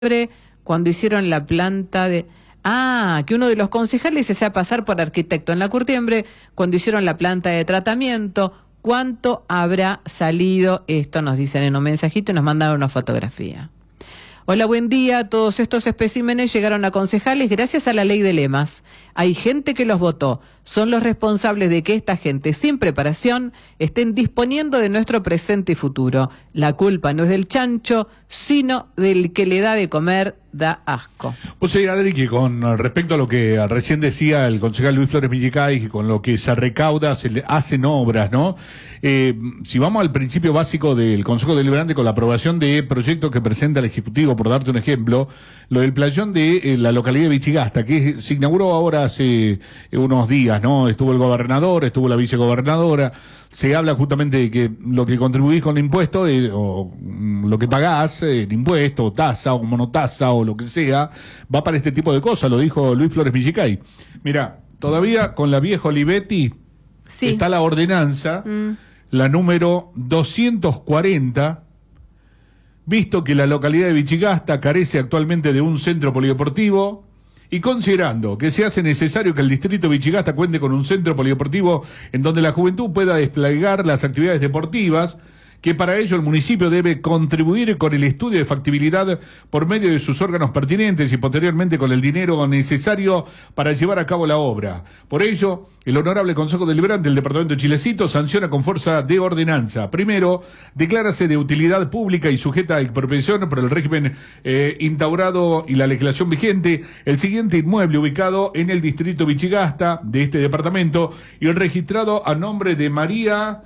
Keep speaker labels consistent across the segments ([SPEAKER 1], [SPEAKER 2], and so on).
[SPEAKER 1] cuando hicieron la planta de... Ah, que uno de los concejales se hacía pasar por arquitecto en la Curtiembre cuando hicieron la planta de tratamiento. ¿Cuánto habrá salido? Esto nos dicen en un mensajito y nos mandaron una fotografía. Hola, buen día. Todos estos especímenes llegaron a concejales gracias a la ley de lemas. Hay gente que los votó. Son los responsables de que esta gente sin preparación estén disponiendo de nuestro presente y futuro. La culpa no es del chancho, sino del que le da de comer, da asco.
[SPEAKER 2] Pues sí, Adri, que con respecto a lo que recién decía el concejal Luis Flores Villicay, que con lo que se recauda se le hacen obras, ¿no? Si vamos al principio básico del Consejo Deliberante con la aprobación de proyectos que presenta el Ejecutivo, por darte un ejemplo, lo del playón de la localidad de Vichigasta, que se inauguró ahora hace unos días, ¿no? Estuvo el gobernador, estuvo la vicegobernadora. Se habla justamente de que lo que contribuís con el impuesto o lo que pagás, el impuesto, o tasa, o monotasa, o lo que sea, va para este tipo de cosas, lo dijo Luis Flores Villicay. Mira, todavía con la vieja Olivetti está la ordenanza, la número 240, visto que la localidad de Vichigasta carece actualmente de un centro polideportivo, y considerando que se hace necesario que el distrito de Vichigasta cuente con un centro polideportivo en donde la juventud pueda desplegar las actividades deportivas, que para ello el municipio debe contribuir con el estudio de factibilidad por medio de sus órganos pertinentes y posteriormente con el dinero necesario para llevar a cabo la obra. Por ello, el Honorable Consejo Deliberante del Departamento de Chilecito sanciona con fuerza de ordenanza. Primero, declárase de utilidad pública y sujeta a expropiación por el régimen instaurado y la legislación vigente el siguiente inmueble ubicado en el distrito Vichigasta de este departamento y el registrado a nombre de María...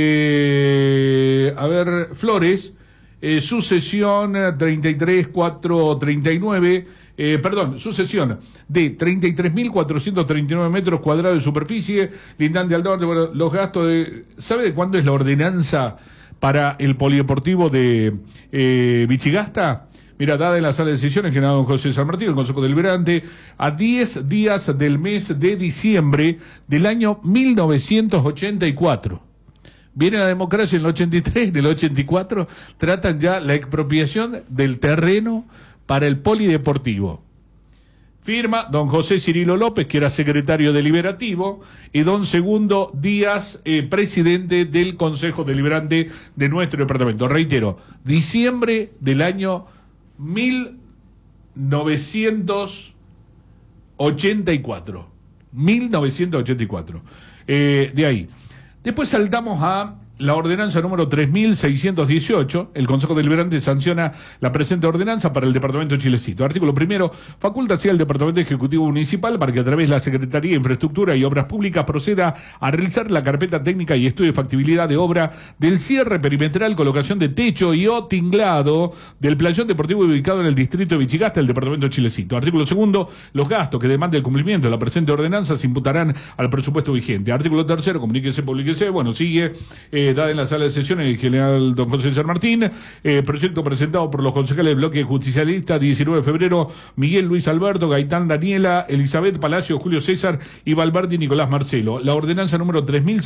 [SPEAKER 2] Flores, sucesión 33.439, sucesión de 33.439 metros cuadrados de superficie, lindante al norte, bueno, los gastos de... ¿Sabe de cuándo es la ordenanza para el polideportivo de Vichigasta? Mira, dada en la sala de sesiones, general don José San Martín, el Consejo Deliberante, a 10 días del mes de diciembre del año 1984. Viene la democracia en el 83, en el 84, tratan ya la expropiación del terreno para el polideportivo. Firma don José Cirilo López, que era secretario deliberativo, y don Segundo Díaz, presidente del Consejo Deliberante de nuestro departamento. Reitero, diciembre del año 1984. 1984. De ahí. Después saltamos a la ordenanza número 3.618. El Consejo Deliberante sanciona la presente ordenanza para el Departamento de Chilecito. Artículo primero, faculta así al Departamento Ejecutivo Municipal para que a través de la Secretaría de Infraestructura y Obras Públicas proceda a realizar la carpeta técnica y estudio de factibilidad de obra del cierre perimetral, colocación de techo y o tinglado del playón deportivo ubicado en el distrito de Vichigasta, el Departamento de Chilecito. Artículo segundo, los gastos que demande el cumplimiento de la presente ordenanza se imputarán al presupuesto vigente. Artículo tercero, comuníquese, publíquese. Bueno, sigue... dada en la sala de sesiones el general don José San Martín, proyecto presentado por los concejales del bloque justicialista, 19 de febrero, Miguel Luis Alberto, Gaitán Daniela, Elizabeth Palacio, Julio César y Valverdi Nicolás Marcelo. La ordenanza número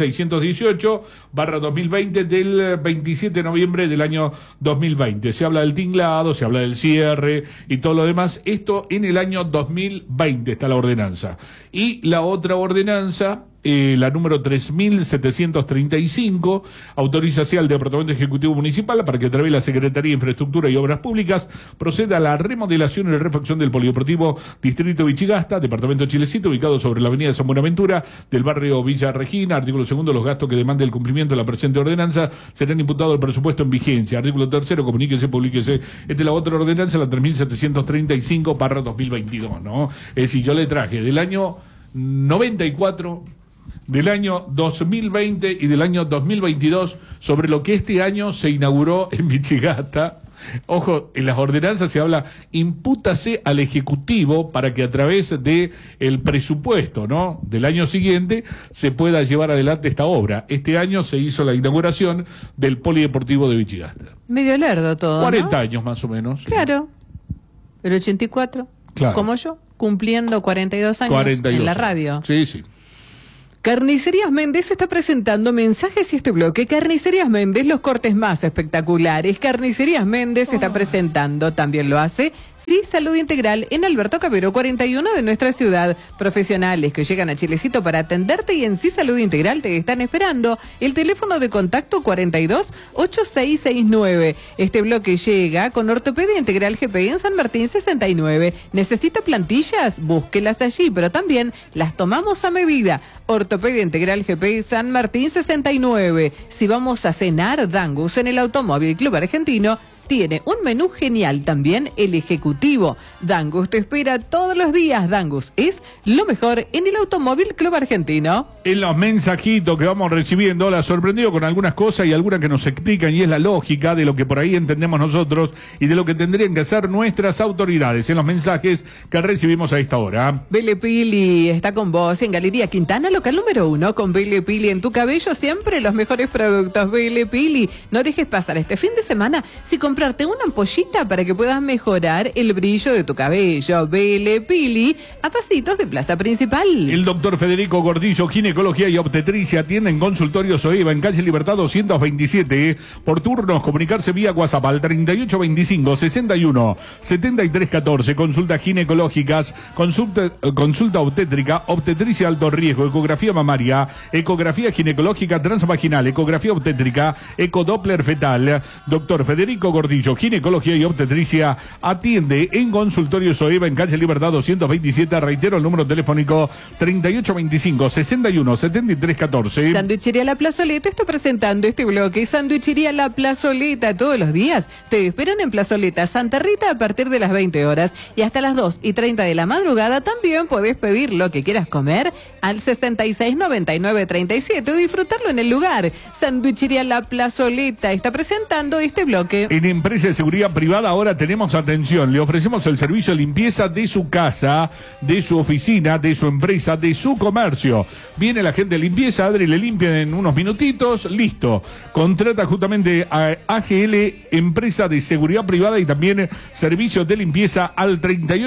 [SPEAKER 2] 3618/2020 del 27 de noviembre del año 2020. Se habla del tinglado, se habla del cierre y todo lo demás. Esto en el año 2020 está la ordenanza. Y la otra ordenanza... la número 3.735, autoriza así al Departamento Ejecutivo Municipal para que a través de la Secretaría de Infraestructura y Obras Públicas proceda a la remodelación y refacción del polideportivo Distrito Vichigasta, Departamento de Chilecito, ubicado sobre la avenida San Buenaventura, del barrio Villa Regina. Artículo segundo, los gastos que demande el cumplimiento de la presente ordenanza serán imputados al presupuesto en vigencia. Artículo tercero, comuníquese, publíquese. Esta es la otra ordenanza, la 3.735/2022, ¿no? Es decir, yo le traje del año 94... del año 2020 y del año 2022 sobre lo que este año se inauguró en Vichigasta. Ojo, en las ordenanzas se habla, impútase al Ejecutivo para que a través de el presupuesto, ¿no?, del año siguiente se pueda llevar adelante esta obra. Este año se hizo la inauguración del polideportivo de Vichigasta.
[SPEAKER 1] Medio lerdo todo,
[SPEAKER 2] 40
[SPEAKER 1] ¿no?
[SPEAKER 2] años más o menos.
[SPEAKER 1] Claro. El 84,
[SPEAKER 2] claro.
[SPEAKER 1] Como yo, cumpliendo 42 años
[SPEAKER 2] 42
[SPEAKER 1] en la
[SPEAKER 2] años.
[SPEAKER 1] radio.
[SPEAKER 2] Sí, sí.
[SPEAKER 1] Carnicerías Méndez está presentando mensajes y este bloque. Carnicerías Méndez, los cortes más espectaculares. Carnicerías Méndez está presentando, también lo hace, Sí Salud Integral en Alberto Cabero 41 de nuestra ciudad. Profesionales que llegan a Chilecito para atenderte y en Sí Salud Integral te están esperando. El teléfono de contacto 42-8669. Este bloque llega con Ortopedia Integral GPI en San Martín 69. ¿Necesita plantillas? Búsquelas allí, pero también las tomamos a medida. Ortopedia Integral GPI San Martín 69. Si vamos a cenar, Dangus en el Automóvil Club Argentino tiene un menú genial también, el ejecutivo. Dangus te espera todos los días. Dangus es lo mejor en el Automóvil Club Argentino.
[SPEAKER 2] En los mensajitos que vamos recibiendo, la sorprendió con algunas cosas y algunas que nos explican, y es la lógica de lo que por ahí entendemos nosotros y de lo que tendrían que hacer nuestras autoridades en los mensajes que recibimos a esta hora.
[SPEAKER 1] Belle Pili está con vos en Galería Quintana, local número 1, con Belle Pili en tu cabello, siempre los mejores productos. Belle Pili, no dejes pasar este fin de semana si comprarte una ampollita para que puedas mejorar el brillo de tu cabello. Belle Pili, a pasitos de Plaza Principal.
[SPEAKER 2] El doctor Federico Gordillo, ginecología y obstetricia, atiende en consultorio Soeva en calle Libertad 227. Por turnos, comunicarse vía WhatsApp al 3825 61 73 14. Consultas ginecológicas, consulta obstétrica, obstetricia alto riesgo, ecografía mamaria, ecografía ginecológica transvaginal, ecografía obstétrica, ecodoppler fetal. Doctor Federico Gordillo, ginecología y obstetricia, atiende en consultorio Soeva en calle Libertad 227. Reitero el número telefónico 3825 61 73 14.
[SPEAKER 1] Sanduichería La Plazoleta está presentando este bloque. Sanduichería La Plazoleta, todos los días te esperan en Plazoleta Santa Rita a partir de las 20 horas y hasta las 2:30 de la madrugada. También podés pedir lo que quieras comer al 66 99 37 o disfrutarlo en el lugar. Sanduichería La Plazoleta está presentando este bloque.
[SPEAKER 2] En empresa de seguridad privada ahora tenemos atención. Le ofrecemos el servicio de limpieza de su casa, de su oficina, de su empresa, de su comercio. Viene la gente de limpieza, Adri, le limpian en unos minutitos, listo. Contrata justamente a AGL, empresa de seguridad privada, y también servicios de limpieza al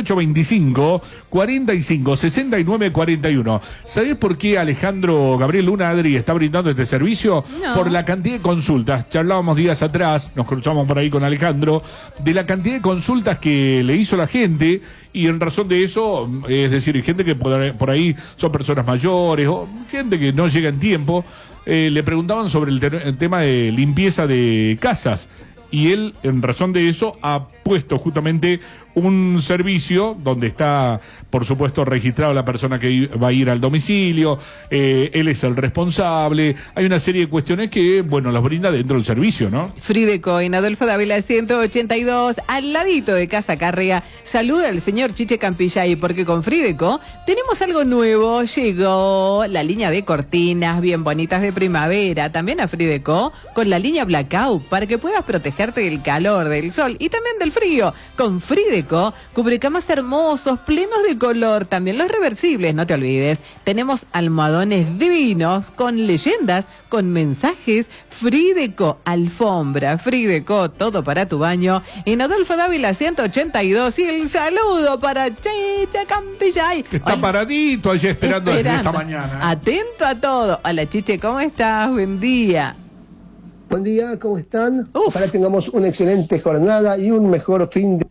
[SPEAKER 2] 3825 45 69 41. ¿Sabés por qué Alejandro Gabriel Luna, Adri, está brindando este servicio?
[SPEAKER 1] No.
[SPEAKER 2] Por la cantidad de consultas. Charlábamos días atrás, nos cruzamos por ahí con Alejandro, de la cantidad de consultas que le hizo la gente, y en razón de eso, es decir, gente que por ahí son personas mayores o gente que no llega en tiempo, le preguntaban sobre el tema de limpieza de casas, y él, en razón de eso, ha puesto justamente un servicio donde está, por supuesto, registrado la persona que va a ir al domicilio, él es el responsable, hay una serie de cuestiones que, bueno, las brinda dentro del servicio, ¿no?
[SPEAKER 1] Frideco en Adolfo Dávila 182, al ladito de Casa Carrea. Saluda al señor Chiche Campillay, porque con Frideco tenemos algo nuevo. Llegó la línea de cortinas bien bonitas de primavera, también a Frideco, con la línea Blackout, para que puedas protegerte del calor, del sol y también del frío. Con Frideco, cubrecamas hermosos, plenos de color, también los reversibles, no te olvides. Tenemos almohadones divinos, con leyendas, con mensajes. Frideco, alfombra, Frideco, todo para tu baño. En Adolfo Dávila 182, y el saludo para Chiche Campillay.
[SPEAKER 2] Que está paradito allí esperando desde esta mañana.
[SPEAKER 1] Atento a todo. Hola Chiche, ¿cómo estás? Buen día.
[SPEAKER 3] Buen día, ¿cómo están?
[SPEAKER 1] Uf.
[SPEAKER 3] Ojalá tengamos una excelente jornada y un mejor fin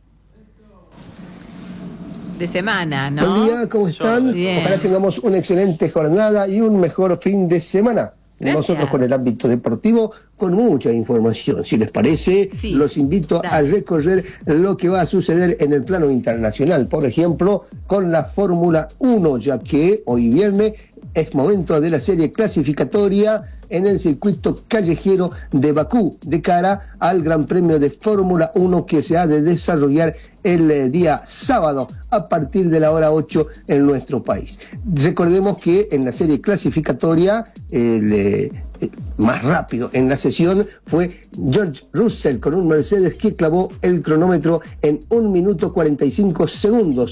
[SPEAKER 1] de semana, ¿no?
[SPEAKER 3] Buen día, ¿cómo están?
[SPEAKER 1] Bien.
[SPEAKER 3] Ojalá tengamos una excelente jornada y un mejor fin de semana.
[SPEAKER 1] Gracias.
[SPEAKER 3] Nosotros con el ámbito deportivo, con mucha información. Si les parece,
[SPEAKER 1] Sí.
[SPEAKER 3] los invito a recorrer lo que va a suceder en el plano internacional. Por ejemplo, con la Fórmula 1, ya que hoy viernes es momento de la serie clasificatoria en el circuito callejero de Bakú, de cara al Gran Premio de Fórmula 1 que se ha de desarrollar el día sábado a partir de la hora 8 en nuestro país. Recordemos que en la serie clasificatoria el más rápido en la sesión fue George Russell con un Mercedes que clavó el cronómetro en 1 minuto 45 segundos.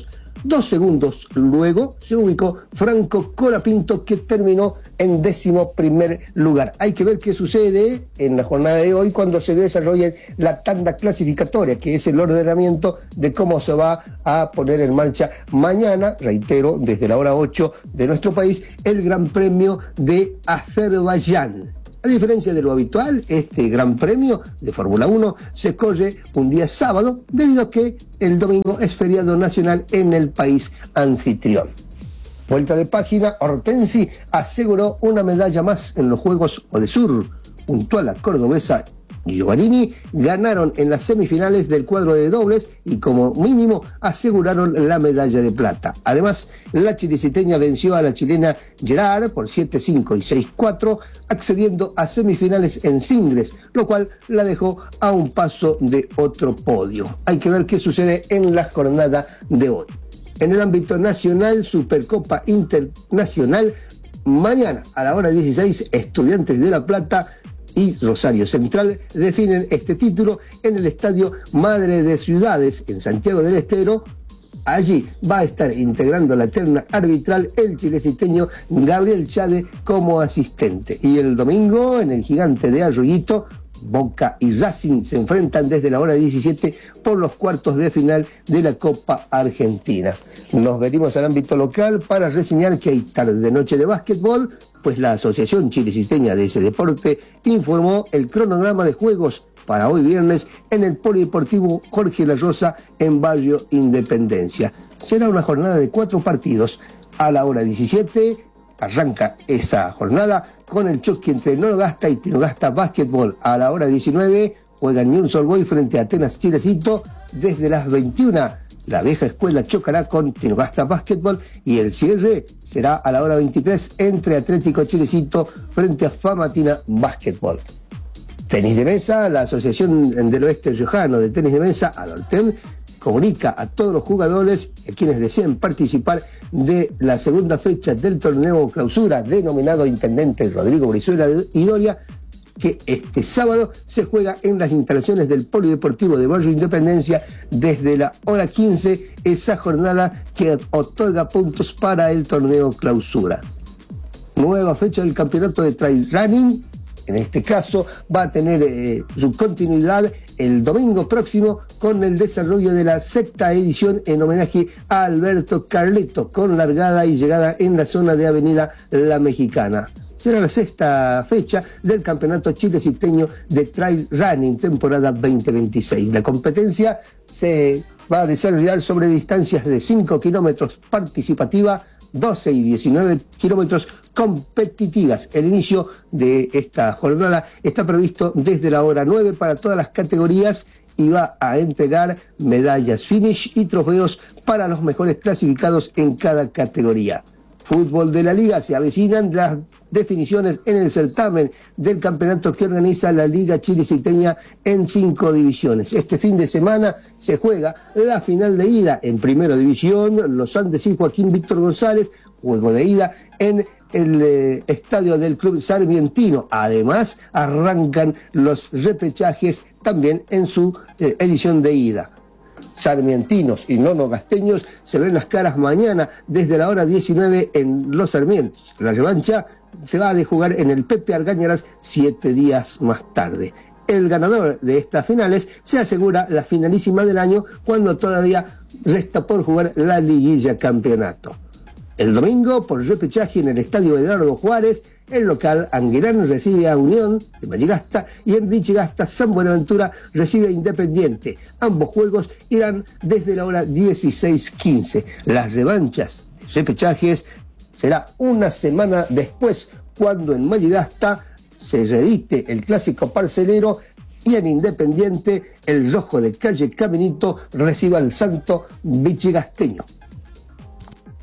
[SPEAKER 3] 2 segundos luego se ubicó Franco Colapinto, que terminó en 11º lugar. Hay que ver qué sucede en la jornada de hoy cuando se desarrolle la tanda clasificatoria, que es el ordenamiento de cómo se va a poner en marcha mañana, reitero, desde la hora 8 de nuestro país, el Gran Premio de Azerbaiyán. A diferencia de lo habitual, este Gran Premio de Fórmula 1 se corre un día sábado, debido a que el domingo es feriado nacional en el país anfitrión. Vuelta de página, Hortensi aseguró una medalla más en los Juegos Odesur. Junto a la cordobesa Giovannini, ganaron en las semifinales del cuadro de dobles y como mínimo aseguraron la medalla de plata. Además, la chiliciteña venció a la chilena Gerard por 7-5 y 6-4, accediendo a semifinales en singles, lo cual la dejó a un paso de otro podio. Hay que ver qué sucede en la jornada de hoy. En el ámbito nacional, Supercopa Internacional, mañana a la hora 16, Estudiantes de La Plata y Rosario Central definen este título en el Estadio Madre de Ciudades, en Santiago del Estero. Allí va a estar integrando la terna arbitral el chileciteño Gabriel Chade como asistente. Y el domingo, en el Gigante de Arroyito, Boca y Racing se enfrentan desde la hora 17 por los cuartos de final de la Copa Argentina. Nos venimos al ámbito local para reseñar que hay tarde noche de básquetbol, pues la Asociación Chileciteña de ese deporte informó el cronograma de juegos para hoy viernes en el Polideportivo Jorge La Rosa en Barrio Independencia. Será una jornada de 4 partidos. A la hora 17 arranca esa jornada con el choque entre Nogasta y Tinogasta Básquetbol. A la hora 19 juegan Newell's Old Boys frente a Atenas Chilecito. Desde las 21 la vieja escuela chocará con Tinogasta Básquetbol y el cierre será a la hora 23 entre Atlético Chilecito frente a Famatina Básquetbol. Tenis de mesa, la Asociación del Oeste Riojano de Tenis de Mesa, ADORTEM, comunica a todos los jugadores y a quienes deseen participar de la segunda fecha del torneo clausura denominado Intendente Rodrigo Brizuela y Doria, que este sábado se juega en las instalaciones del Polideportivo de Barrio Independencia desde la hora 15, esa jornada que otorga puntos para el torneo clausura. Nueva fecha del campeonato de trail running. En este caso va a tener su continuidad el domingo próximo con el desarrollo de la 6ª edición en homenaje a Alberto Carleto, con largada y llegada en la zona de Avenida La Mexicana. Será la 6ª fecha del Campeonato Chileciteño de Trail Running, temporada 2026. La competencia se va a desarrollar sobre distancias de 5 kilómetros participativa, 12 y 19 kilómetros competitivas. El inicio de esta jornada está previsto desde la hora 9 para todas las categorías y va a entregar medallas finish y trofeos para los mejores clasificados en cada categoría. Fútbol de la Liga, se avecinan las definiciones en el certamen del campeonato que organiza la Liga Chileciteña en 5 divisiones. Este fin de semana se juega la final de ida en Primera División, Los Andes y Joaquín Víctor González, juego de ida en el estadio del Club Sarmientino. Además, arrancan los repechajes también en su edición de ida. Sarmientinos y nonogasteños se ven las caras mañana desde la hora 19 en Los Sarmientos. La revancha se va a jugar en el Pepe Argañarás 7 días más tarde. El ganador de estas finales se asegura la finalísima del año, cuando todavía resta por jugar la liguilla campeonato. El domingo, por repechaje en el estadio Eduardo Juárez, el local Anguirán recibe a Unión de Mallegasta y en Vichigasta San Buenaventura recibe a Independiente. Ambos juegos irán desde la hora 16:15. Las revanchas de repechajes será una semana después, cuando en Mallegasta se reedite el clásico parcelero y en Independiente el rojo de calle Caminito reciba al Santo Vichigasteño.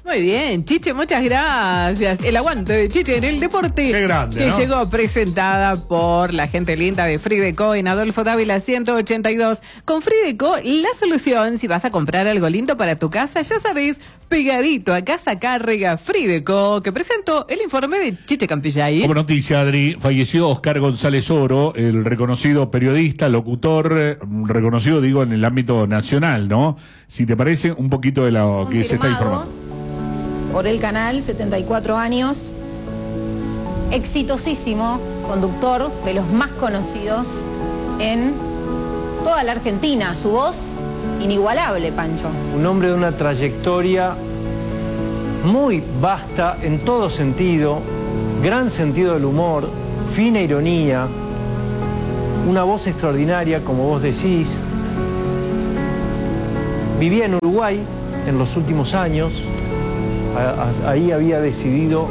[SPEAKER 1] Muy bien, Chiche, muchas gracias. El aguante de Chiche en el deporte.
[SPEAKER 2] Qué grande,
[SPEAKER 1] que
[SPEAKER 2] ¿no?
[SPEAKER 1] llegó presentada por la gente linda de Frideco en Adolfo Dávila 182. Con Frideco, la solución, si vas a comprar algo lindo para tu casa, ya sabes, pegadito a Casa Cárrega Frideco, que presentó el informe de Chiche Campillay.
[SPEAKER 2] Como noticia, Adri, falleció Oscar González Oro, el reconocido periodista, locutor, reconocido, digo, en el ámbito nacional, ¿no? Si te parece, un poquito de lo que se está informando.
[SPEAKER 4] Por el canal, 74 años, exitosísimo conductor de los más conocidos en toda la Argentina. Su voz, inigualable, Pancho.
[SPEAKER 5] Un hombre de una trayectoria muy vasta en todo sentido, gran sentido del humor, fina ironía, una voz extraordinaria, como vos decís. Vivía en Uruguay en los últimos años, ahí había decidido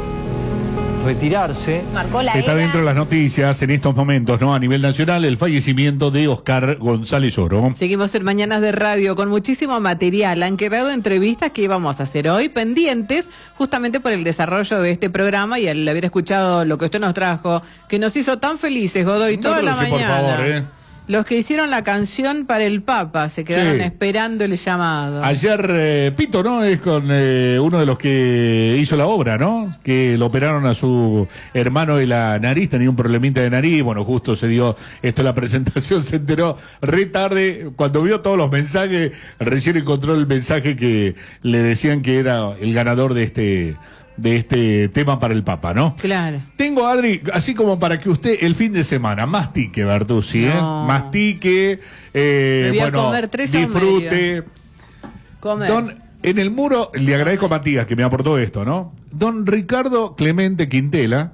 [SPEAKER 5] retirarse.
[SPEAKER 4] Marcó la
[SPEAKER 2] Está
[SPEAKER 4] era.
[SPEAKER 2] dentro de las noticias en estos momentos, ¿no? A nivel nacional, el fallecimiento de Oscar González Oro.
[SPEAKER 1] Seguimos en Mañanas de Radio con muchísimo material. Han quedado entrevistas que íbamos a hacer hoy pendientes justamente por el desarrollo de este programa y al haber escuchado lo que usted nos trajo, que nos hizo tan felices, Godoy,
[SPEAKER 2] No
[SPEAKER 1] toda la
[SPEAKER 2] cruce, por
[SPEAKER 1] mañana.
[SPEAKER 2] favor,
[SPEAKER 1] Los que hicieron la canción para el Papa se quedaron
[SPEAKER 2] Sí.
[SPEAKER 1] esperando el llamado.
[SPEAKER 2] Ayer Pito, ¿no? Es con uno de los que hizo la obra, ¿no? Que lo operaron a su hermano de la nariz, tenía un problemita de nariz, bueno, justo se dio esto en la presentación, se enteró re tarde, cuando vio todos los mensajes, recién encontró el mensaje que le decían que era el ganador de este tema para el Papa, ¿no?
[SPEAKER 1] Claro.
[SPEAKER 2] Tengo, Adri, así como para que usted el fin de semana mastique, Bertuzzi,
[SPEAKER 1] No.
[SPEAKER 2] mastique,
[SPEAKER 1] Me voy a
[SPEAKER 2] bueno,
[SPEAKER 1] comer 3
[SPEAKER 2] disfrute.
[SPEAKER 1] Comer.
[SPEAKER 2] En el muro, le agradezco a Matías que me aportó esto, ¿no? Don Ricardo Clemente Quintela,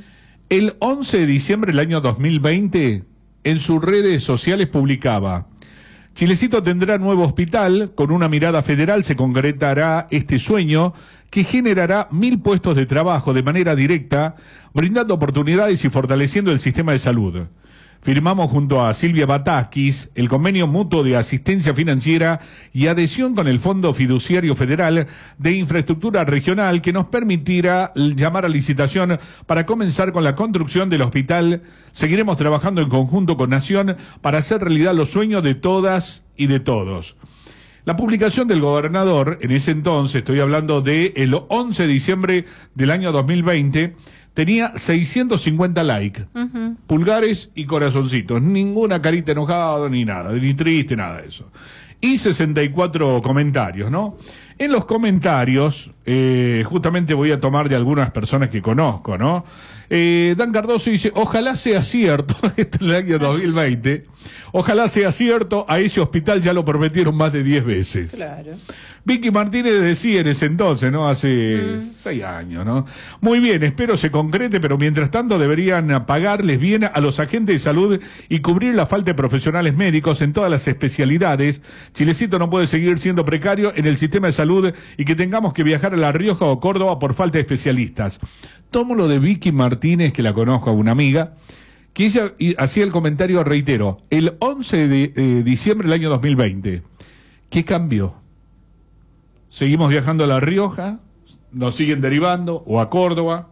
[SPEAKER 2] el 11 de diciembre del año 2020, en sus redes sociales publicaba: Chilecito tendrá nuevo hospital, con una mirada federal se concretará este sueño que generará 1000 puestos de trabajo de manera directa, brindando oportunidades y fortaleciendo el sistema de salud. Firmamos junto a Silvia Batakis el convenio mutuo de asistencia financiera y adhesión con el Fondo Fiduciario Federal de Infraestructura Regional que nos permitirá llamar a licitación para comenzar con la construcción del hospital. Seguiremos trabajando en conjunto con Nación para hacer realidad los sueños de todas y de todos. La publicación del gobernador, en ese entonces, estoy hablando de el 11 de diciembre del año 2020, tenía 650 likes, pulgares y corazoncitos, ninguna carita enojada ni nada, ni triste, nada de eso. Y 64 comentarios, ¿no? En los comentarios, justamente voy a tomar de algunas personas que conozco, ¿no? Dan Cardoso dice, ojalá sea cierto, este es el año 2020, ojalá sea cierto, a ese hospital ya lo prometieron más de 10 veces.
[SPEAKER 1] Claro.
[SPEAKER 2] Vicky Martínez decía en ese entonces, ¿no? Hace 6 años, ¿no? Muy bien, espero se concrete, pero mientras tanto deberían pagarles bien a los agentes de salud y cubrir la falta de profesionales médicos en todas las especialidades. Chilecito no puede seguir siendo precario en el sistema de salud y que tengamos que viajar a La Rioja o Córdoba por falta de especialistas. Tomo lo de Vicky Martínez, que la conozco, a una amiga, que ella hacía el comentario, reitero, el 11 de diciembre del año 2020. ¿Qué cambió? Seguimos viajando a La Rioja, nos siguen derivando, o a Córdoba.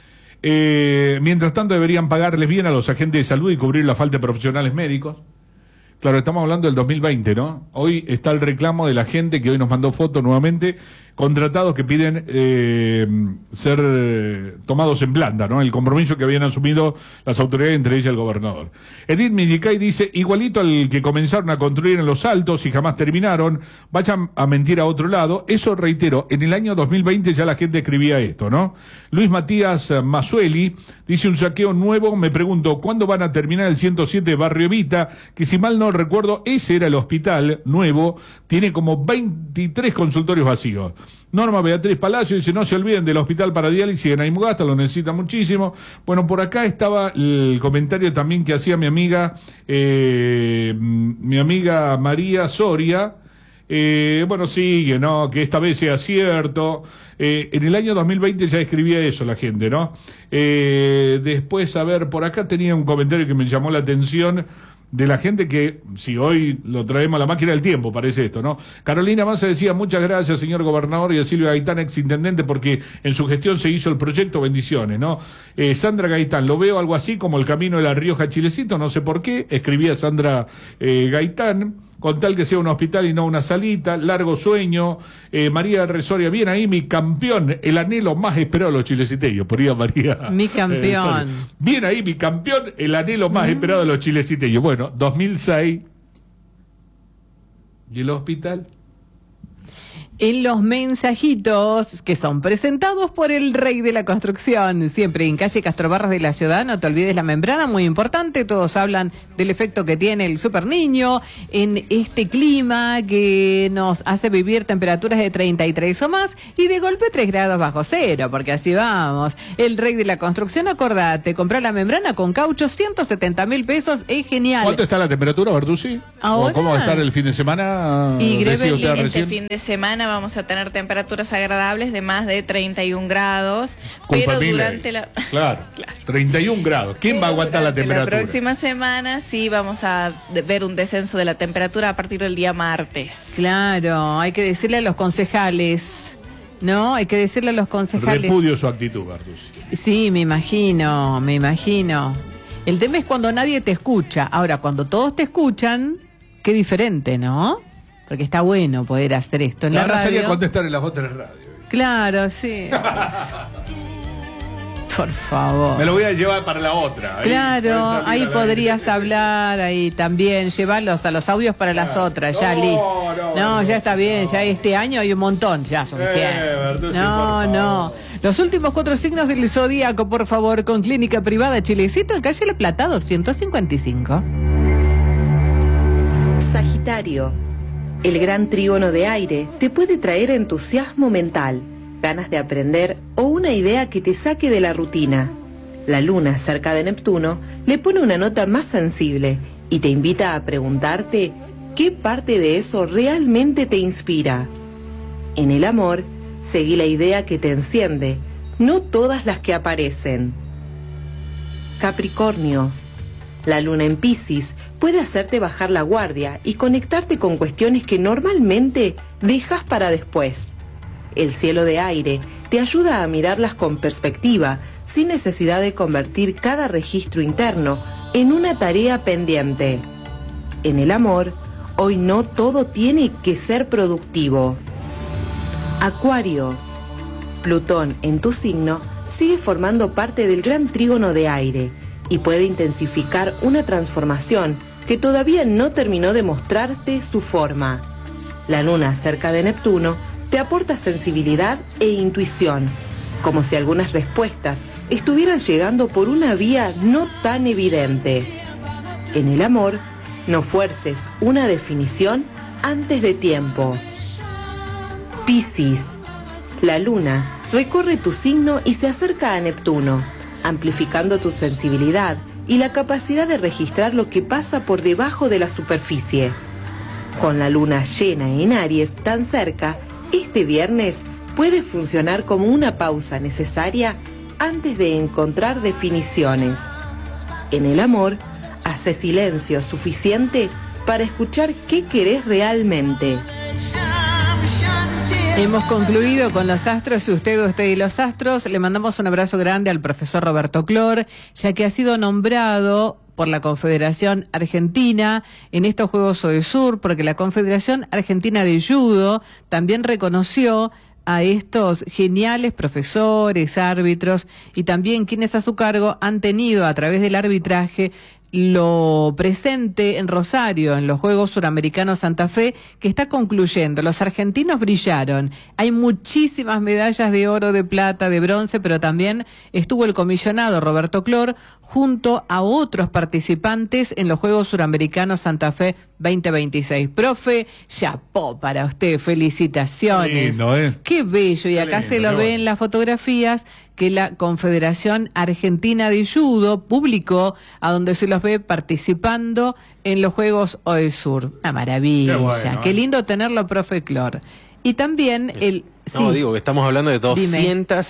[SPEAKER 2] Mientras tanto deberían pagarles bien a los agentes de salud y cubrir la falta de profesionales médicos. Claro, estamos hablando del 2020, ¿no? Hoy está el reclamo de la gente que hoy nos mandó fotos nuevamente, contratados que piden ser tomados en planta, ¿no? El compromiso que habían asumido las autoridades, entre ellas el gobernador. Edith Millicay dice, igualito al que comenzaron a construir en Los Altos y jamás terminaron, vayan a mentir a otro lado. Eso, reitero, en el año 2020 ya la gente escribía esto, ¿no? Luis Matías Mazzueli dice, un saqueo nuevo, me pregunto, ¿cuándo van a terminar el 107 de Barrio Evita? Que si mal no recuerdo, ese era el hospital nuevo, tiene como 23 consultorios vacíos. Norma Beatriz Palacio dice, no se olviden del hospital para diálisis en Aymogasta, lo necesita muchísimo. Bueno, por acá estaba el comentario también que hacía mi amiga María Soria. Bueno, sigue, ¿no? Que esta vez sea cierto. En el año 2020 ya escribía eso la gente, ¿no? Después, a ver, por acá tenía un comentario que me llamó la atención. de la gente que, si hoy lo traemos a la máquina del tiempo, parece esto, ¿no? Carolina Massa decía, muchas gracias, señor gobernador, y a Silvia Gaitán, exintendente, porque en su gestión se hizo el proyecto, bendiciones, ¿no? Sandra Gaitán, lo veo algo así como el camino de La Rioja Chilecito, no sé por qué, escribía Sandra Gaitán, con tal que sea un hospital y no una salita, largo sueño. María Resoria, bien ahí mi campeón, el anhelo más esperado de los chileciteños, por ahí a María.
[SPEAKER 1] Mi campeón.
[SPEAKER 2] Bien ahí mi campeón, el anhelo más esperado de los chileciteños. Bueno, 2006. ¿Y el hospital?
[SPEAKER 1] En los mensajitos que son presentados por el rey de la construcción, siempre en calle Castrobarras de la ciudad, no te olvides la membrana, muy importante, todos hablan del efecto que tiene el super niño en este clima que nos hace vivir temperaturas de 33 o más y de golpe 3 grados bajo cero, porque así vamos. El rey de la construcción, acordate, comprar la membrana con caucho, 170.000 pesos, es genial.
[SPEAKER 2] ¿Cuánto está la temperatura, Bertuzzi?
[SPEAKER 1] Ahora.
[SPEAKER 2] ¿Cómo va a estar el fin de semana?
[SPEAKER 1] Y
[SPEAKER 6] este fin de semana vamos a tener temperaturas agradables de más de 31 grados, pero durante la...
[SPEAKER 2] Claro, 31 grados. ¿Quién va a aguantar la temperatura?
[SPEAKER 6] La próxima semana sí vamos a ver un descenso de la temperatura a partir del día martes.
[SPEAKER 1] Claro, hay que decirle a los concejales, ¿no? Hay que decirle a los concejales.
[SPEAKER 2] Repudio su actitud, Bertuzzi.
[SPEAKER 1] Sí, me imagino. El tema es cuando nadie te escucha. Ahora, cuando todos te escuchan, qué diferente, ¿no? Porque está bueno poder hacer esto en la radio.
[SPEAKER 2] Sería contestar en las otras radios.
[SPEAKER 1] Claro, sí. Por favor.
[SPEAKER 2] Me lo voy a llevar para la otra.
[SPEAKER 1] Claro, ahí podrías hablar, ahí también, llevarlos a los audios para las otras, ya listo. No, ya está bien, ya este año hay un montón, ya suficiente. No. Los últimos 4 signos del zodíaco, por favor, con Clínica Privada Chilecito en calle La Plata 255.
[SPEAKER 7] Sagitario. El gran trígono de aire te puede traer entusiasmo mental, ganas de aprender o una idea que te saque de la rutina. La luna cerca de Neptuno le pone una nota más sensible y te invita a preguntarte qué parte de eso realmente te inspira. En el amor, seguí la idea que te enciende, no todas las que aparecen. Capricornio. La luna en Piscis puede hacerte bajar la guardia y conectarte con cuestiones que normalmente dejas para después. El cielo de aire te ayuda a mirarlas con perspectiva, sin necesidad de convertir cada registro interno en una tarea pendiente. En el amor, hoy no todo tiene que ser productivo. Acuario. Plutón en tu signo sigue formando parte del gran trígono de aire y puede intensificar una transformación que todavía no terminó de mostrarte su forma. La luna cerca de Neptuno te aporta sensibilidad e intuición, como si algunas respuestas estuvieran llegando por una vía no tan evidente. En el amor, no fuerces una definición antes de tiempo. Piscis. La luna recorre tu signo y se acerca a Neptuno, amplificando tu sensibilidad y la capacidad de registrar lo que pasa por debajo de la superficie. Con la luna llena en Aries tan cerca, este viernes puede funcionar como una pausa necesaria antes de encontrar definiciones. En el amor, hace silencio suficiente para escuchar qué querés realmente.
[SPEAKER 1] Hemos concluido con los astros y usted y los astros. Le mandamos un abrazo grande al profesor Roberto Clor, ya que ha sido nombrado por la Confederación Argentina en estos Juegos Odesur, porque la Confederación Argentina de Judo también reconoció a estos geniales profesores, árbitros y también quienes a su cargo han tenido a través del arbitraje lo presente en Rosario, en los Juegos Suramericanos Santa Fe, que está concluyendo. Los argentinos brillaron. Hay muchísimas medallas de oro, de plata, de bronce, pero también estuvo el comisionado Roberto Clor junto a otros participantes en los Juegos Suramericanos Santa Fe 2026. Profe, chapó para usted, felicitaciones.
[SPEAKER 2] Qué lindo,
[SPEAKER 1] Qué bello, y
[SPEAKER 2] Qué
[SPEAKER 1] acá
[SPEAKER 2] lindo,
[SPEAKER 1] se lo
[SPEAKER 2] qué
[SPEAKER 1] ve
[SPEAKER 2] bueno.
[SPEAKER 1] en las fotografías que la Confederación Argentina de Judo publicó, a donde se los ve participando en los Juegos Odesur. Una maravilla,
[SPEAKER 2] Qué bueno,
[SPEAKER 1] qué lindo tenerlo, profe Clor. Y también
[SPEAKER 8] No, digo que estamos hablando de
[SPEAKER 1] Dime.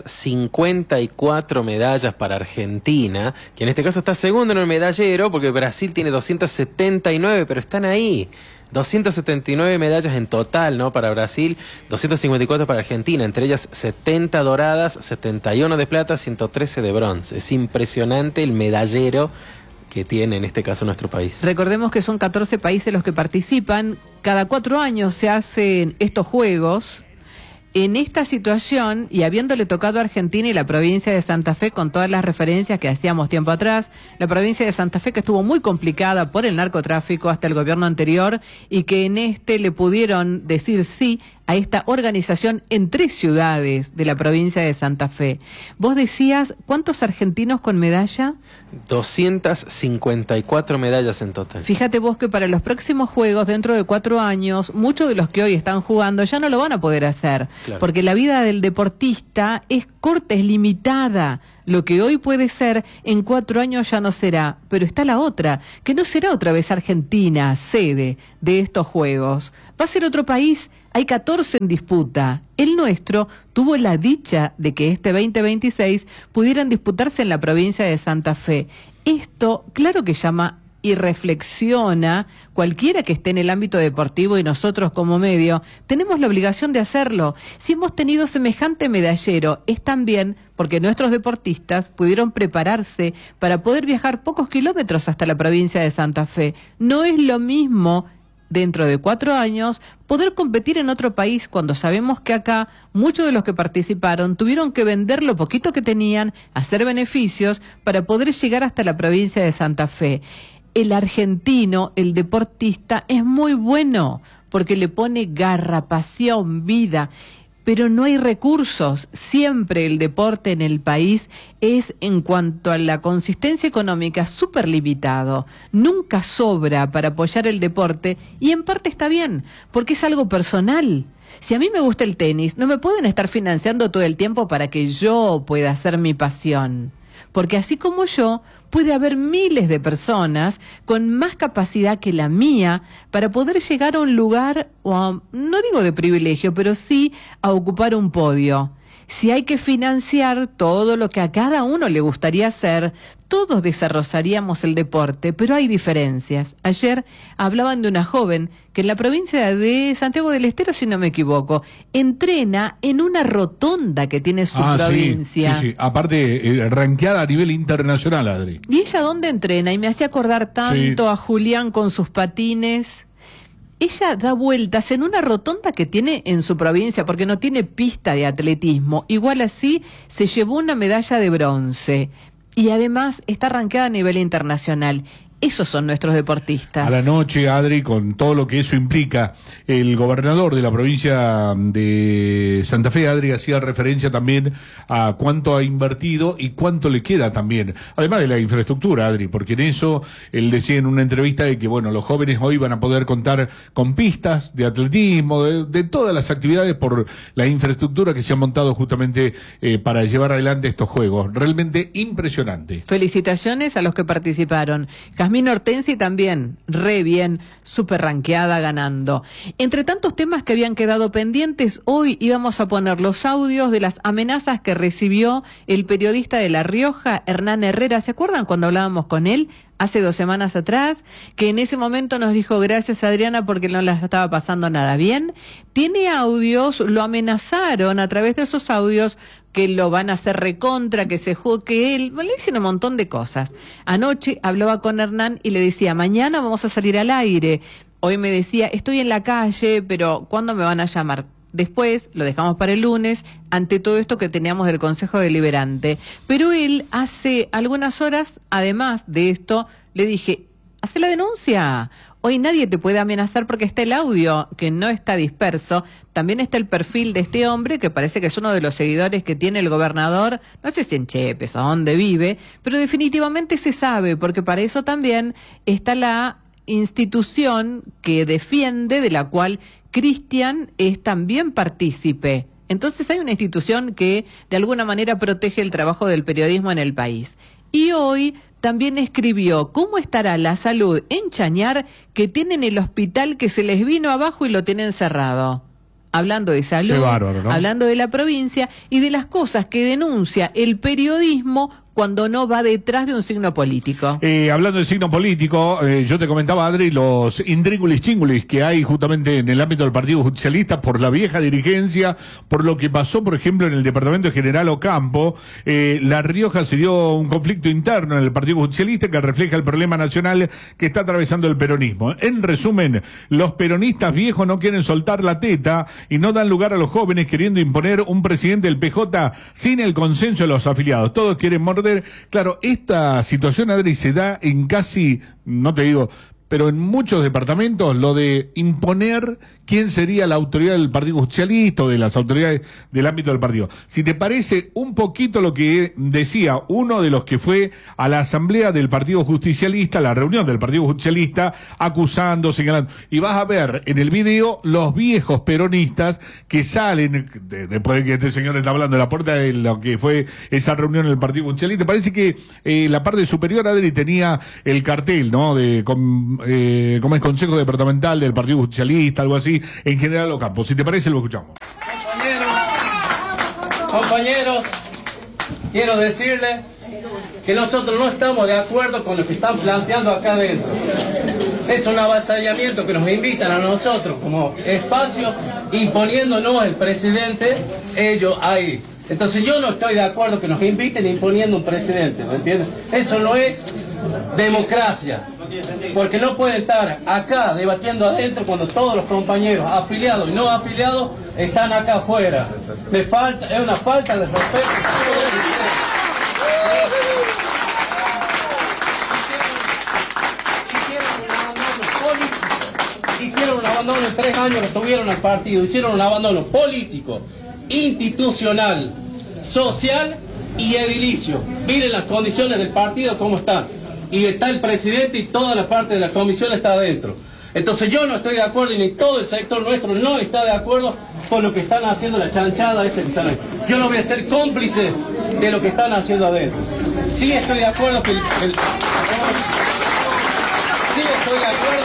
[SPEAKER 8] 254 medallas para Argentina, que en este caso está segundo en el medallero, porque Brasil tiene 279, pero están ahí. 279 medallas en total, ¿no? Para Brasil, 254 para Argentina, entre ellas 70 doradas, 71 de plata, 113 de bronce. Es impresionante el medallero que tiene en este caso nuestro país.
[SPEAKER 1] Recordemos que son 14 países los que participan. Cada 4 años se hacen estos juegos. En esta situación, y habiéndole tocado a Argentina y la provincia de Santa Fe, con todas las referencias que hacíamos tiempo atrás, la provincia de Santa Fe que estuvo muy complicada por el narcotráfico hasta el gobierno anterior, y que en este le pudieron decir sí a esta organización en 3 ciudades de la provincia de Santa Fe. Vos decías, ¿cuántos argentinos con medalla?
[SPEAKER 8] 254 medallas en total.
[SPEAKER 1] Fíjate vos que para los próximos Juegos, dentro de 4 años, muchos de los que hoy están jugando ya no lo van a poder hacer,
[SPEAKER 8] Claro.
[SPEAKER 1] porque la vida del deportista es corta, es limitada. Lo que hoy puede ser, en 4 años ya no será. Pero está la otra, que no será otra vez Argentina sede de estos Juegos. Va a ser otro país. Hay 14 en disputa. El nuestro tuvo la dicha de que este 2026 pudieran disputarse en la provincia de Santa Fe. Esto, claro que llama y reflexiona cualquiera que esté en el ámbito deportivo, y nosotros como medio tenemos la obligación de hacerlo. Si hemos tenido semejante medallero, es también porque nuestros deportistas pudieron prepararse para poder viajar pocos kilómetros hasta la provincia de Santa Fe. No es lo mismo dentro de 4 años poder competir en otro país, cuando sabemos que acá muchos de los que participaron tuvieron que vender lo poquito que tenían, hacer beneficios para poder llegar hasta la provincia de Santa Fe. El argentino, el deportista, es muy bueno porque le pone garra, pasión, vida, pero no hay recursos. Siempre el deporte en el país es, en cuanto a la consistencia económica, súper limitado. Nunca sobra para apoyar el deporte, y en parte está bien, porque es algo personal. Si a mí me gusta el tenis, no me pueden estar financiando todo el tiempo para que yo pueda hacer mi pasión. Porque así como yo, puede haber miles de personas con más capacidad que la mía para poder llegar a un lugar, no digo de privilegio, pero sí a ocupar un podio. Si hay que financiar todo lo que a cada uno le gustaría hacer, todos desarrollaríamos el deporte, pero hay diferencias. Ayer hablaban de una joven que en la provincia de Santiago del Estero, si no me equivoco, entrena en una rotonda que tiene su provincia.
[SPEAKER 2] Sí. Aparte, rankeada a nivel internacional, Adri.
[SPEAKER 1] ¿Y ella dónde entrena? Y me hacía acordar tanto a Julián con sus patines. Ella da vueltas en una rotonda que tiene en su provincia, porque no tiene pista de atletismo. Igual así, se llevó una medalla de bronce. Y además está rankeada a nivel internacional. Esos son nuestros deportistas.
[SPEAKER 2] A la noche, Adri, con todo lo que eso implica, el gobernador de la provincia de Santa Fe, Adri, hacía referencia también a cuánto ha invertido y cuánto le queda también, además de la infraestructura, Adri, porque en eso él decía en una entrevista de que, bueno, los jóvenes hoy van a poder contar con pistas de atletismo, de todas las actividades por la infraestructura que se ha montado justamente para llevar adelante estos juegos. Realmente impresionante.
[SPEAKER 1] Felicitaciones a los que participaron. Jazmín Hortensi también, re bien, súper ranqueada, ganando. Entre tantos temas que habían quedado pendientes, hoy íbamos a poner los audios de las amenazas que recibió el periodista de La Rioja, Hernán Herrera. ¿Se acuerdan cuando hablábamos con él hace 2 semanas atrás? Que en ese momento nos dijo gracias, Adriana, porque no la estaba pasando nada bien. Tiene audios, lo amenazaron a través de esos audios, que lo van a hacer recontra, que se que él, le dicen un montón de cosas. Anoche hablaba con Hernán y le decía, mañana vamos a salir al aire. Hoy me decía, estoy en la calle, pero ¿cuándo me van a llamar? Después lo dejamos para el lunes, ante todo esto que teníamos del Consejo Deliberante. Pero él hace algunas horas, además de esto, le dije, hace la denuncia. Hoy nadie te puede amenazar porque está el audio, que no está disperso. También está el perfil de este hombre, que parece que es uno de los seguidores que tiene el gobernador, no sé si en Chepes o dónde vive, pero definitivamente se sabe, porque para eso también está la institución que defiende, de la cual Cristian es también partícipe. Entonces hay una institución que de alguna manera protege el trabajo del periodismo en el país. Y hoy también escribió cómo estará la salud en Chañar, que tienen el hospital que se les vino abajo y lo tienen cerrado. hablando de salud,
[SPEAKER 2] Qué bárbaro, ¿no?
[SPEAKER 1] hablando de la provincia y de las cosas que denuncia el periodismo cuando no va detrás de un signo político.
[SPEAKER 2] Hablando de signo político, yo te comentaba, Adri, los intríngulis chingulis que hay justamente en el ámbito del Partido Justicialista por la vieja dirigencia, por lo que pasó, por ejemplo, en el Departamento de General Ocampo. La Rioja se dio un conflicto interno en el Partido Justicialista que refleja el problema nacional que está atravesando el peronismo. En resumen, los peronistas viejos no quieren soltar la teta y no dan lugar a los jóvenes queriendo imponer un presidente del PJ sin el consenso de los afiliados. Todos quieren morder. Claro, esta situación, Adri, se da en casi, no te digo, pero en muchos departamentos, lo de imponer quién sería la autoridad del Partido Justicialista o de las autoridades del ámbito del partido. Si te parece un poquito lo que decía uno de los que fue a la asamblea del Partido Justicialista, la reunión del Partido Justicialista, acusando, señalando. Y vas a ver en el video los viejos peronistas que salen, después de que este señor está hablando de la puerta de lo que fue esa reunión en el Partido Justicialista. Parece que la parte superior, Adri, tenía el cartel, ¿no? Como es Consejo Departamental del Partido Justicialista, algo así, en General Ocampo. Si te parece, lo escuchamos.
[SPEAKER 9] Compañeros, quiero decirles que nosotros no estamos de acuerdo con lo que están planteando acá adentro. Es un avasallamiento que nos invitan a nosotros como espacio, imponiéndonos el presidente, ellos ahí. Entonces yo no estoy de acuerdo que nos inviten imponiendo un presidente, ¿me entienden? Eso no es democracia, porque no pueden estar acá debatiendo adentro cuando todos los compañeros afiliados y no afiliados están acá afuera. Es una falta de respeto. Hicieron un abandono en 3 años que estuvieron al partido, hicieron un abandono político, institucional, social y edilicio. Miren las condiciones del partido cómo están. Y está el presidente y toda la parte de la comisión está adentro. Entonces yo no estoy de acuerdo y ni todo el sector nuestro no está de acuerdo con lo que están haciendo la chanchada que están ahí. Yo no voy a ser cómplice de lo que están haciendo adentro. Sí estoy de acuerdo que sí estoy de acuerdo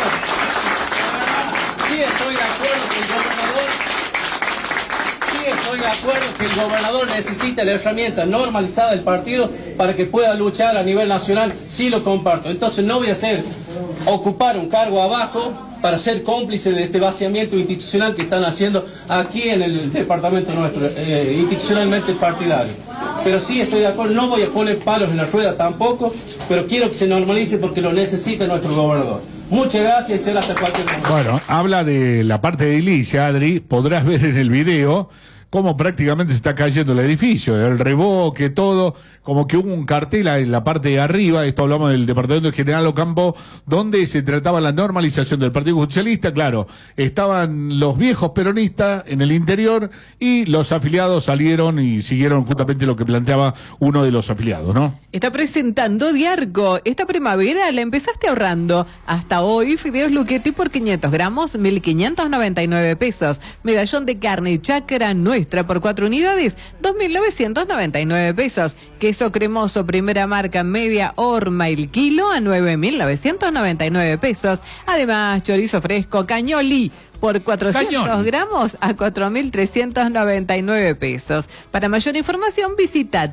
[SPEAKER 9] que el gobernador necesita la herramienta normalizada del partido para que pueda luchar a nivel nacional. Sí lo comparto. Entonces no voy a ocupar un cargo abajo para ser cómplice de este vaciamiento institucional que están haciendo aquí en el departamento nuestro, institucionalmente partidario. Pero sí estoy de acuerdo, no voy a poner palos en la rueda tampoco, pero quiero que se normalice porque lo necesita nuestro gobernador. Muchas gracias y será hasta cualquier momento.
[SPEAKER 2] Bueno, habla de la parte de edilicia, Adri, podrás ver en el video cómo prácticamente se está cayendo el edificio, el revoque, todo, como que hubo un cartel en la parte de arriba, esto hablamos del Departamento de General Ocampo, donde se trataba la normalización del Partido Justicialista. Claro, estaban los viejos peronistas en el interior y los afiliados salieron y siguieron justamente lo que planteaba uno de los afiliados, ¿no?
[SPEAKER 1] Está presentando Diarco. Esta primavera la empezaste ahorrando. Hasta hoy, fideos Luchetti por 500 gramos, 1.599 pesos. Medallón de carne chácara nuestra por 4 unidades, 2.999 pesos. Queso cremoso primera marca media horma el kilo a 9.999 pesos. Además, chorizo fresco Cañoli por 400 gramos a 4.399 pesos. Para mayor información visita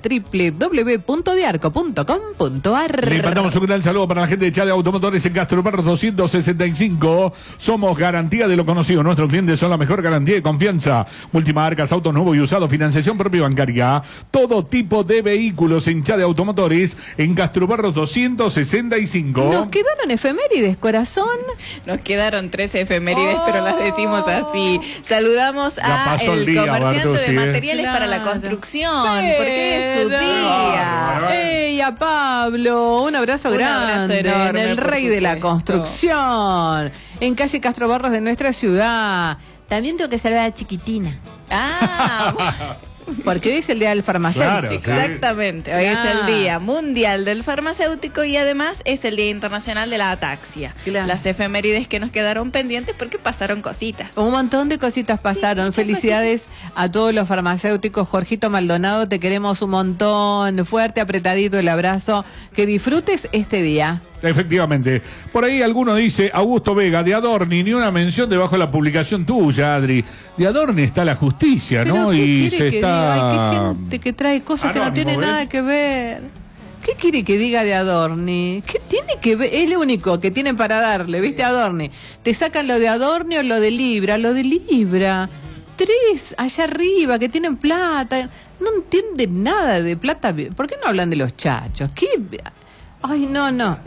[SPEAKER 1] www.diarco.com.ar.
[SPEAKER 2] Le mandamos un gran saludo para la gente de Chade Automotores en Castro Barros 265. Somos garantía de lo conocido. Nuestros clientes son la mejor garantía de confianza. Multimarcas, autos nuevos y usados, financiación propia bancaria. Todo tipo de vehículos en Chade Automotores en Castro Barros 265.
[SPEAKER 1] Nos quedaron efemérides, corazón.
[SPEAKER 6] Nos quedaron 13 efemérides, pero las decimos así. Saludamos a el comerciante de materiales para la construcción, porque es su día.
[SPEAKER 1] ¡Ey, a Pablo! Un abrazo grande.
[SPEAKER 6] Enorme,
[SPEAKER 1] el rey de la construcción. En calle Castro Barros de nuestra ciudad. También tengo que saludar a Chiquitina. Porque hoy es el día del farmacéutico.
[SPEAKER 2] Claro, sí.
[SPEAKER 6] Exactamente, hoy es el día mundial del farmacéutico y además es el día internacional de la ataxia.
[SPEAKER 1] Claro.
[SPEAKER 6] Las efemérides que nos quedaron pendientes porque pasaron cositas.
[SPEAKER 1] Un montón de cositas pasaron. Felicidades a todos los farmacéuticos. Jorgito Maldonado, te queremos un montón. Fuerte, apretadito el abrazo. Que disfrutes este día.
[SPEAKER 2] Efectivamente. Por ahí alguno dice, Augusto Vega, de Adorni, ni una mención debajo de la publicación tuya, Adri. De Adorni está la justicia, ¿no? Y se está...
[SPEAKER 1] Hay gente que trae cosas que no tienen nada que ver. ¿Qué quiere que diga de Adorni? ¿Qué tiene que ver? Es lo único que tienen para darle, ¿viste, Adorni? Te sacan lo de Adorni o lo de Libra. Lo de Libra. 3 allá arriba que tienen plata. No entienden nada de plata. ¿Por qué no hablan de los chachos? ¿Qué? Ay, no.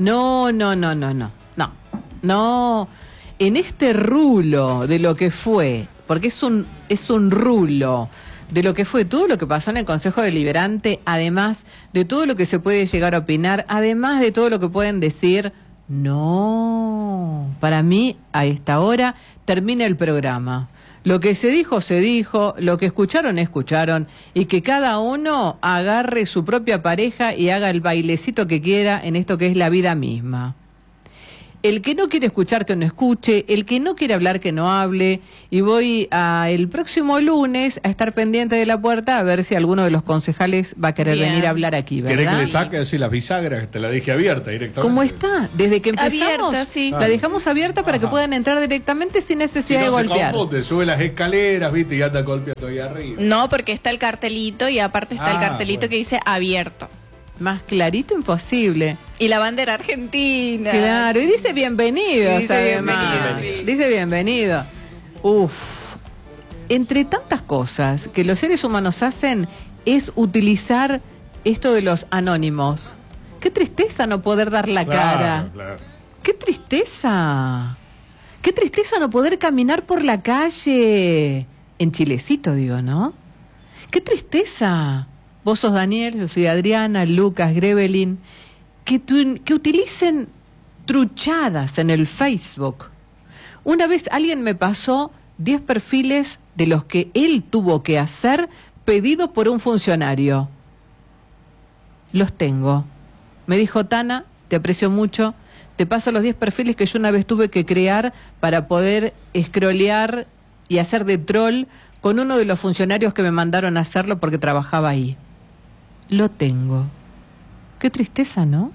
[SPEAKER 1] En este rulo de lo que fue, porque es un rulo de lo que fue todo lo que pasó en el Consejo Deliberante, además de todo lo que se puede llegar a opinar, además de todo lo que pueden decir, no. Para mí, a esta hora, termina el programa. Lo que se dijo, lo que escucharon, y que cada uno agarre su propia pareja y haga el bailecito que quiera en esto que es la vida misma. El que no quiere escuchar, que no escuche, el que no quiere hablar, que no hable, y voy el próximo lunes a estar pendiente de la puerta a ver si alguno de los concejales va a querer venir a hablar aquí, ¿verdad?
[SPEAKER 2] ¿Querés que le saque así las bisagras? Te la dejé abierta directamente.
[SPEAKER 1] ¿Cómo está? Desde que empezamos,
[SPEAKER 6] abierta, sí.
[SPEAKER 1] La dejamos abierta para que puedan entrar directamente sin necesidad de golpear.
[SPEAKER 2] Confunde, sube las escaleras, ¿viste? Y anda golpeando ahí arriba.
[SPEAKER 6] No, porque está el cartelito y aparte está el cartelito que dice abierto.
[SPEAKER 1] Más clarito imposible.
[SPEAKER 6] Y la bandera argentina.
[SPEAKER 1] Claro, y dice bienvenido,
[SPEAKER 6] además.
[SPEAKER 1] Dice bienvenido. Uf. Entre tantas cosas que los seres humanos hacen es utilizar esto de los anónimos. Qué tristeza no poder dar la cara.
[SPEAKER 2] Claro.
[SPEAKER 1] Qué tristeza. Qué tristeza no poder caminar por la calle. En Chilecito, digo, ¿no? Qué tristeza. Vos sos Daniel, yo soy Adriana, Lucas, Grevelin, que utilicen truchadas en el Facebook. Una vez alguien me pasó 10 perfiles de los que él tuvo que hacer pedido por un funcionario. Los tengo. Me dijo, Tana, te aprecio mucho, te paso los 10 perfiles que yo una vez tuve que crear para poder scrollear y hacer de troll con uno de los funcionarios que me mandaron a hacerlo porque trabajaba ahí. Lo tengo. Qué tristeza, ¿no?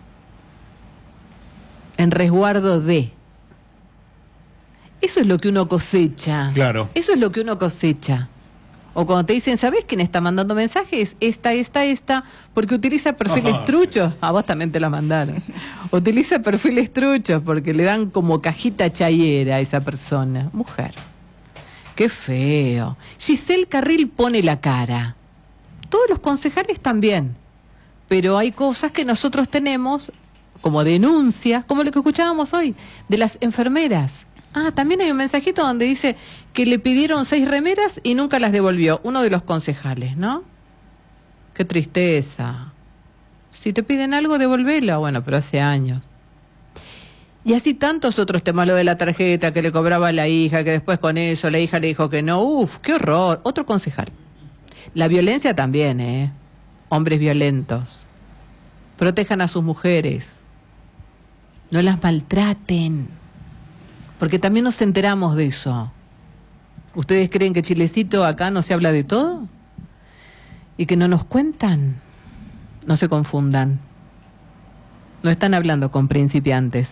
[SPEAKER 1] En resguardo de. Eso es lo que uno cosecha.
[SPEAKER 2] Claro.
[SPEAKER 1] Eso es lo que uno cosecha. O cuando te dicen, ¿sabés quién está mandando mensajes? Esta, porque utiliza perfiles truchos. A vos también te lo mandaron. Utiliza perfiles truchos porque le dan como cajita chayera a esa persona. Mujer. Qué feo. Giselle Carril pone la cara. Todos los concejales también, pero hay cosas que nosotros tenemos como denuncias, como lo que escuchábamos hoy, de las enfermeras. También hay un mensajito donde dice que le pidieron 6 remeras y nunca las devolvió, uno de los concejales, ¿no? Qué tristeza. Si te piden algo, devolvelo. Bueno, pero hace años. Y así tantos otros temas, lo de la tarjeta que le cobraba a la hija, que después con eso la hija le dijo que no. Uf, qué horror. Otro concejal. La violencia también, hombres violentos. Protejan a sus mujeres. No las maltraten. Porque también nos enteramos de eso. ¿Ustedes creen que Chilecito acá no se habla de todo? ¿Y que no nos cuentan? No se confundan. No están hablando con principiantes,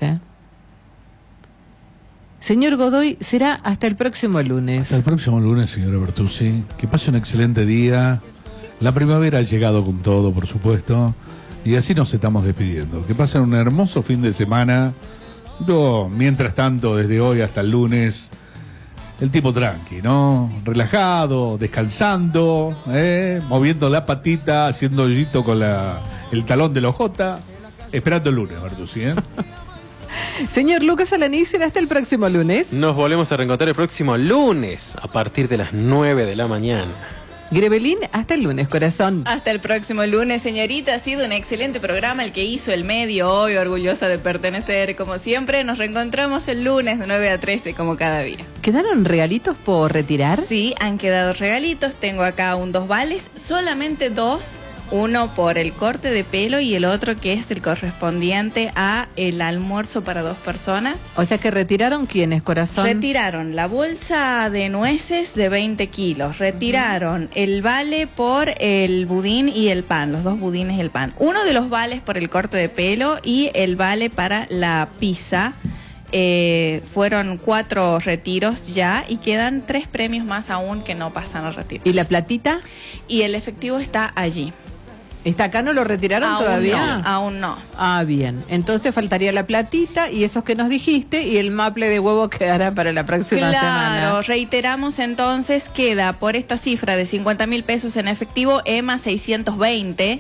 [SPEAKER 1] Señor Godoy, será hasta el próximo lunes.
[SPEAKER 2] Hasta el próximo lunes, señora Bertuzzi. Que pase un excelente día. La primavera ha llegado con todo, por supuesto. Y así nos estamos despidiendo. Que pasen un hermoso fin de semana. Yo, mientras tanto, desde hoy hasta el lunes, el tipo tranqui, ¿no? Relajado, descansando, moviendo la patita, haciendo hoyito con el talón de la ojota. Esperando el lunes, Bertuzzi,
[SPEAKER 1] Señor Lucas Alanícer, hasta el próximo lunes.
[SPEAKER 8] Nos volvemos a reencontrar el próximo lunes a partir de las 9 de la mañana.
[SPEAKER 1] Grevelin, hasta el lunes, corazón.
[SPEAKER 6] Hasta el próximo lunes, señorita. Ha sido un excelente programa el que hizo el medio hoy, orgullosa de pertenecer. Como siempre, nos reencontramos el lunes de 9 a 13, como cada día.
[SPEAKER 1] ¿Quedaron regalitos por retirar?
[SPEAKER 6] Sí, han quedado regalitos. Tengo acá 2 vales, solamente 2 Uno por el corte de pelo y el otro que es el correspondiente a el almuerzo para 2 personas.
[SPEAKER 1] O sea que retiraron ¿quiénes, corazón?
[SPEAKER 6] Retiraron la bolsa de nueces de 20 kilos. Retiraron el vale por el budín y el pan, los 2 budines y el pan. Uno de los vales por el corte de pelo y el vale para la pizza. Fueron 4 retiros ya y quedan 3 premios más aún que no pasan al retiro.
[SPEAKER 1] ¿Y la platita?
[SPEAKER 6] Y el efectivo está allí.
[SPEAKER 1] ¿Está acá? ¿No lo retiraron
[SPEAKER 6] aún
[SPEAKER 1] todavía?
[SPEAKER 6] No, aún no.
[SPEAKER 1] Ah, bien. Entonces faltaría la platita y esos que nos dijiste y el maple de huevo quedará para la próxima semana.
[SPEAKER 6] Claro, reiteramos entonces, queda por esta cifra de 50.000 pesos en efectivo, EMA 620.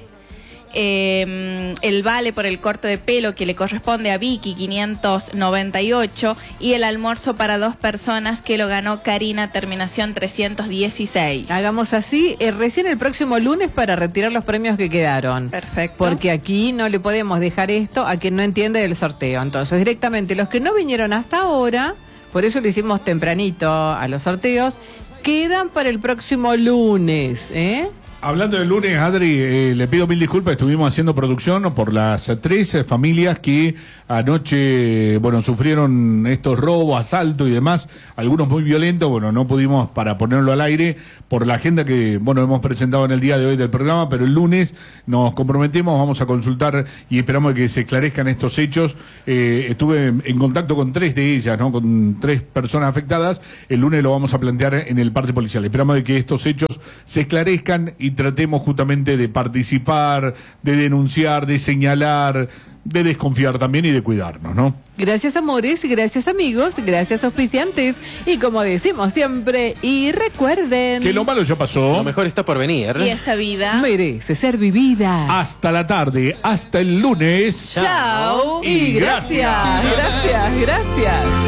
[SPEAKER 6] El vale por el corte de pelo que le corresponde a Vicky 598 y el almuerzo para 2 personas que lo ganó Karina, terminación 316.
[SPEAKER 1] Hagamos así, recién el próximo lunes para retirar los premios que quedaron.
[SPEAKER 6] Perfecto.
[SPEAKER 1] Porque aquí no le podemos dejar esto a quien no entiende del sorteo. Entonces directamente los que no vinieron hasta ahora, por eso lo hicimos tempranito a los sorteos, quedan para el próximo lunes, ¿eh?
[SPEAKER 2] Hablando del lunes, Adri, le pido 1000 disculpas, estuvimos haciendo producción por las 3 familias que anoche, bueno, sufrieron estos robos, asaltos y demás, algunos muy violentos, bueno, no pudimos para ponerlo al aire por la agenda que, bueno, hemos presentado en el día de hoy del programa, pero el lunes nos comprometemos, vamos a consultar y esperamos que se esclarezcan estos hechos. Estuve en contacto con 3 de ellas, ¿no? Con 3 personas afectadas, el lunes lo vamos a plantear en el parte policial. Esperamos de que estos hechos se esclarezcan y tratemos justamente de participar, de denunciar, de señalar, de desconfiar también y de cuidarnos, ¿no?
[SPEAKER 1] Gracias, amores, gracias, amigos, gracias, auspiciantes. Y como decimos siempre, y recuerden
[SPEAKER 2] que lo malo ya pasó.
[SPEAKER 8] Lo mejor está por venir.
[SPEAKER 6] Y esta vida
[SPEAKER 1] merece ser vivida.
[SPEAKER 2] Hasta la tarde, hasta el lunes.
[SPEAKER 6] Chao.
[SPEAKER 1] Y gracias, gracias, gracias.